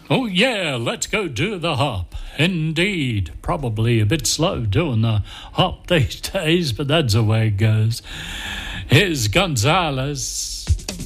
Oh, yeah, let's go do the hop. Indeed. Probably a bit slow doing the hop these days, but that's the way it goes. Here's Gonzalez.